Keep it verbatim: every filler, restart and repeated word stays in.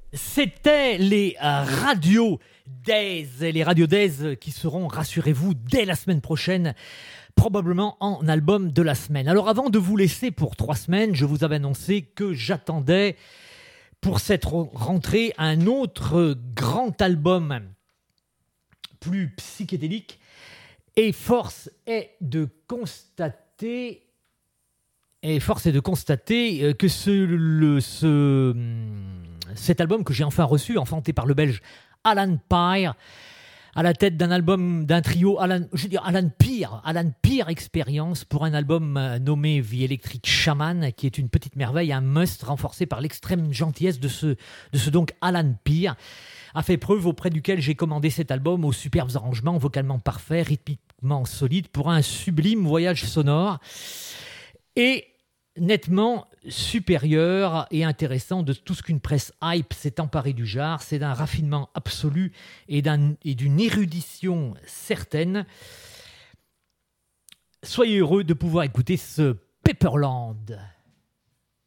C'était les euh, Radio Days, les Radio Days qui seront, rassurez-vous, dès la semaine prochaine, probablement en album de la semaine. Alors avant de vous laisser pour trois semaines, je vous avais annoncé que j'attendais pour cette rentrée un autre grand album plus psychédélique, et force est de constater et force est de constater que ce, le, ce, cet album que j'ai enfin reçu, enfanté par le Belge Alan Pyre, à la tête d'un album, d'un trio, Alan, je veux dire Alan Pyre, Alan Pyre Experience, pour un album nommé The Electric Shaman, qui est une petite merveille, un must renforcé par l'extrême gentillesse de ce, de ce donc Alan Pyre, a fait preuve auprès duquel j'ai commandé cet album aux superbes arrangements, vocalement parfaits, rythmiquement solides, pour un sublime voyage sonore et nettement supérieur et intéressant de tout ce qu'une presse hype s'est emparée du genre. C'est d'un raffinement absolu et, d'un, et d'une érudition certaine. Soyez heureux de pouvoir écouter ce Pepperland.